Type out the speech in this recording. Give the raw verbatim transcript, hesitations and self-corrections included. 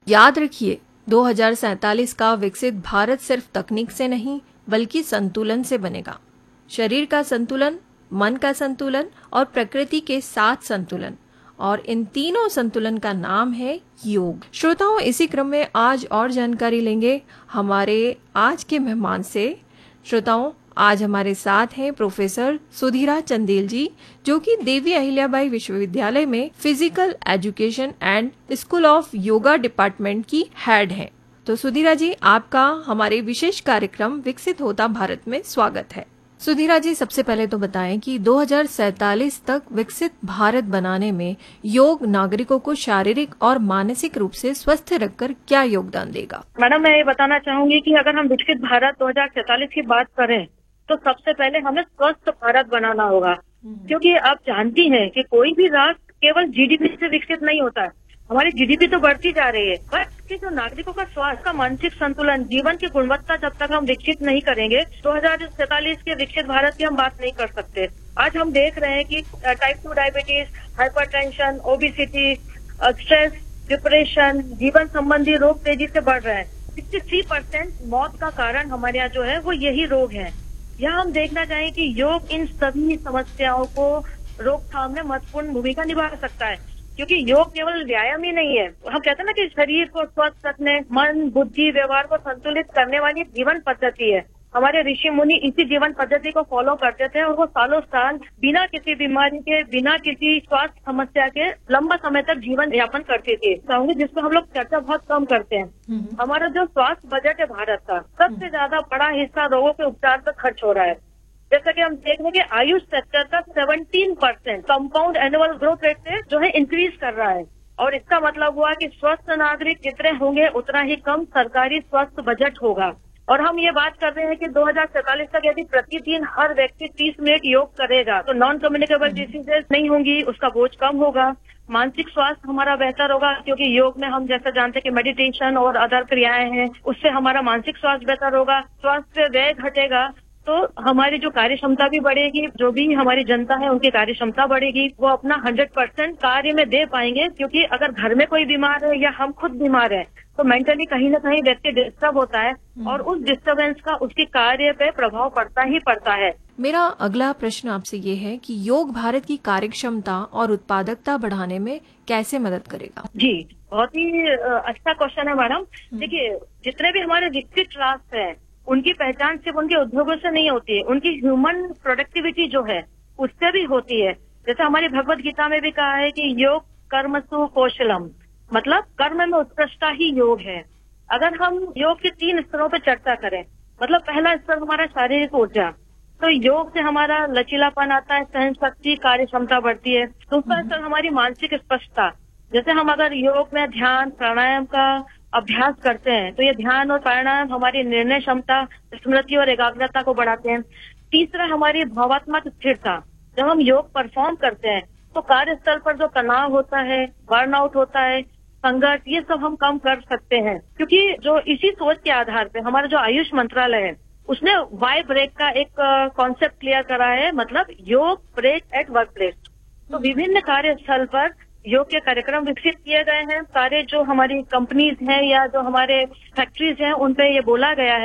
याद रखिए, दो हज़ार सैंतालीस का विकसित भारत सिर्फ तकनीक से नहीं बल्कि संतुलन से बनेगा। शरीर का संतुलन, मन का संतुलन और प्रकृति के साथ संतुलन, और इन तीनों संतुलन का नाम है योग। श्रोताओं, इसी क्रम में आज और जानकारी लेंगे हमारे आज के मेहमान से। श्रोताओं, आज हमारे साथ हैं प्रोफेसर सुधीरा चंदेल जी, जो कि देवी अहिल्याबाई विश्वविद्यालय में physical education and school of yoga department की हेड हैं। तो सुधीरा जी, आपका हमारे विशेष कार्यक्रम विकसित होता भारत में स्वागत है। सुधीरा जी, सबसे पहले तो बताएं कि दो हज़ार सैंतालीस तक विकसित भारत बनाने में योग नागरिकों को शारीरिक और मानसिक रूप से स्वस्थ रखकर क्या योगदान देगा? मैडम, मैं ये बताना चाहूंगी कि अगर हम विकसित भारत दो हज़ार सैंतालीस की बात करें तो सबसे पहले हमें स्वस्थ भारत बनाना होगा, क्योंकि आप जानती हैं कि कोई भी राष्ट्र केवल जीडीपी से विकसित नहीं होता है। हमारी जीडीपी तो बढ़ती जा रही है, पर इसके जो नागरिकों का स्वास्थ्य, का मानसिक संतुलन, जीवन की गुणवत्ता जब तक हम विकसित नहीं करेंगे दो हज़ार सैंतालीस के विकसित भारत की हम बात नहीं कर सकते। आज हम देख रहे हैं कि type two diabetes, hypertension, obesity, stress, depression, जीवन संबंधी रोग तेजी से बढ़ रहे हैं। तिरेसठ परसेंट मौत का कारण हमारे यहाँ जो है वो यही रोग है। यहाँ हम देखना चाहें कि योग इन सभी समस्याओं को रोकथाम में महत्वपूर्ण भूमिका निभा सकता है, क्योंकि योग केवल व्यायाम ही नहीं है। हम कहते हैं ना कि शरीर को स्वस्थ रखने, मन, बुद्धि, व्यवहार को संतुलित करने वाली जीवन पद्धति है। हमारे ऋषि मुनि इसी जीवन पद्धति को फॉलो करते थे और वो सालों साल बिना किसी बीमारी के, बिना किसी स्वास्थ्य समस्या के लंबा समय तक जीवन यापन करते थे, जिसको हम लोग चर्चा बहुत कम करते हैं। हमारा जो स्वास्थ्य बजट है भारत का, सबसे ज्यादा बड़ा हिस्सा रोगों के उपचार पर खर्च हो रहा है। जैसा कि हम देख रहे हैं कि आयुष सेक्टर का सत्रह percent compound annual growth rate से जो है इंक्रीज कर रहा है, और इसका मतलब हुआ कि स्वस्थ नागरिक जितने होंगे उतना ही कम सरकारी स्वास्थ्य बजट होगा। और हम ये बात कर रहे हैं कि दो हज़ार सैंतालीस तक यदि प्रतिदिन हर व्यक्ति तीस मिनट योग करेगा तो नॉन कम्युनिकेबल डिसीजेज नहीं होंगी, उसका बोझ कम होगा, मानसिक स्वास्थ्य हमारा बेहतर होगा, क्योंकि योग में हम जैसा जानते हैं कि मेडिटेशन और अदर क्रियाएं हैं, उससे हमारा मानसिक स्वास्थ्य बेहतर होगा, स्वास्थ्य व्यय घटेगा, तो हमारी जो कार्य क्षमता भी बढ़ेगी, जो भी हमारी जनता है उनकी कार्य क्षमता बढ़ेगी, वो अपना हंड्रेड परसेंट कार्य में दे पाएंगे। क्योंकि अगर घर में कोई बीमार है या हम खुद बीमार है तो मेंटली कहीं ना कहीं व्यक्ति डिस्टर्ब होता है, और उस डिस्टर्बेंस का उसके कार्य पे प्रभाव पड़ता ही पड़ता है। मेरा अगला प्रश्न आपसे ये है कि योग भारत की कार्य क्षमता और उत्पादकता बढ़ाने में कैसे मदद करेगा? जी, बहुत ही अच्छा क्वेश्चन है मैडम। देखिए, जितने भी हमारे विकसित राष्ट्र हैं उनकी पहचान सिर्फ उनके उद्योगों से नहीं होती है, उनकी ह्यूमन प्रोडक्टिविटी जो है उससे भी होती है। जैसे हमारी भगवत गीता में भी कहा है कि योग कर्मसु कौशलम, मतलब कर्म में उत्कृष्टता ही योग है। अगर हम योग के तीन स्तरों पर चर्चा करें, मतलब पहला स्तर हमारा शारीरिक ऊर्जा, तो योग से हमारा लचीलापन आता है, सहन शक्ति, कार्य क्षमता बढ़ती है। दूसरा स्तर हमारी मानसिक स्पष्टता, जैसे हम अगर योग में ध्यान प्राणायाम का अभ्यास करते हैं तो ये ध्यान और प्राणायाम हमारी निर्णय क्षमता, स्मृति और एकाग्रता को बढ़ाते हैं। तीसरा हमारी भावात्मक स्थिरता, जब हम योग परफॉर्म करते हैं तो कार्यस्थल पर जो तनाव होता है, बर्नआउट होता है, संघर्ष, ये सब हम कम कर सकते हैं। क्योंकि जो इसी सोच के आधार पे हमारा जो आयुष मंत्रालय है उसने वाई ब्रेक का एक कॉन्सेप्ट क्लियर करा है, मतलब योग ब्रेक एट वर्क प्लेस। तो विभिन्न कार्यस्थल पर योग के कार्यक्रम विकसित किए गए हैं। सारे जो हमारी कंपनीज हैं या जो हमारे फैक्ट्रीज हैं उन पे ये बोला गया है